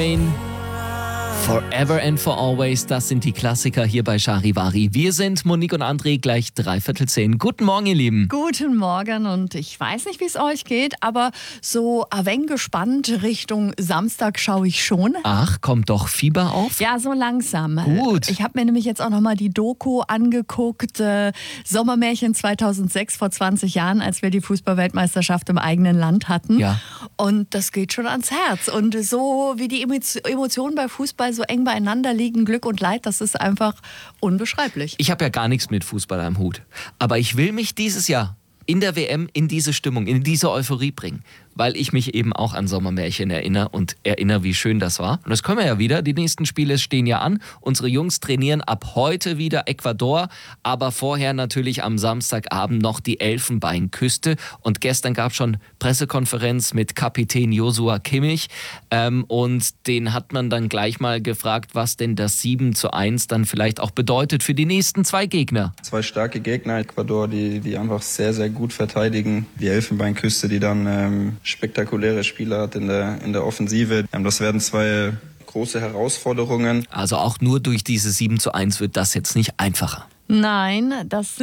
Forever and for always, das sind die Klassiker hier bei Charivari. Wir sind Monique und André, gleich 9:45. Guten Morgen, ihr Lieben. Guten Morgen, und ich weiß nicht, wie es euch geht, aber so ein wenig gespannt Richtung Samstag schaue ich schon. Ach, kommt doch Fieber auf? Ja, so langsam. Gut. Ich habe mir nämlich jetzt auch nochmal die Doku angeguckt, Sommermärchen 2006, vor 20 Jahren, als wir die Fußballweltmeisterschaft im eigenen Land hatten. Ja. Und das geht schon ans Herz. Und so wie die Emotionen bei Fußball so eng beieinander liegen, Glück und Leid, das ist einfach unbeschreiblich. Ich habe ja gar nichts mit Fußball am Hut. Aber ich will mich dieses Jahr in der WM in diese Stimmung, in diese Euphorie bringen. Weil ich mich eben auch an Sommermärchen erinnere, wie schön das war. Und das können wir ja wieder. Die nächsten Spiele stehen ja an. Unsere Jungs trainieren ab heute wieder Ecuador. Aber vorher natürlich am Samstagabend noch die Elfenbeinküste. Und gestern gab es schon Pressekonferenz mit Kapitän Joshua Kimmich. Und den hat man dann gleich mal gefragt, was denn das 7:1 dann vielleicht auch bedeutet für die nächsten zwei Gegner. Zwei starke Gegner, Ecuador, die einfach sehr, sehr gut verteidigen. Die Elfenbeinküste, die dann spektakuläre Spieler hat in der Offensive. Das werden zwei große Herausforderungen. Also auch nur durch diese 7:1 wird das jetzt nicht einfacher. Nein,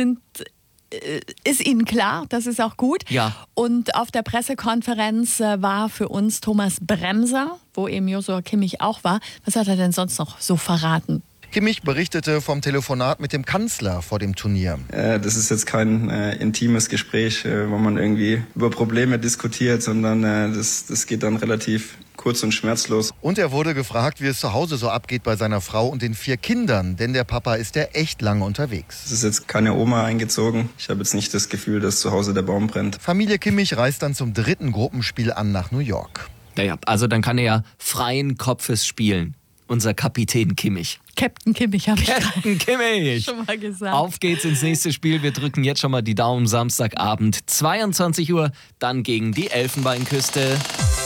ist Ihnen klar, das ist auch gut. Ja. Und auf der Pressekonferenz war für uns Thomas Bremser, wo eben Joshua Kimmich auch war. Was hat er denn sonst noch so verraten? Kimmich berichtete vom Telefonat mit dem Kanzler vor dem Turnier. Das ist jetzt kein intimes Gespräch, wo man irgendwie über Probleme diskutiert, sondern das geht dann relativ kurz und schmerzlos. Und er wurde gefragt, wie es zu Hause so abgeht bei seiner Frau und den 4 Kindern, denn der Papa ist ja echt lange unterwegs. Es ist jetzt keine Oma eingezogen. Ich habe jetzt nicht das Gefühl, dass zu Hause der Baum brennt. Familie Kimmich reist dann zum 3. Gruppenspiel an nach New York. Naja, also dann kann er ja freien Kopfes spielen. Unser Kapitän Kimmich. Captain Kimmich habe ich Captain Kimmich. schon mal gesagt. Auf geht's ins nächste Spiel. Wir drücken jetzt schon mal die Daumen. Samstagabend 22 Uhr, dann gegen die Elfenbeinküste.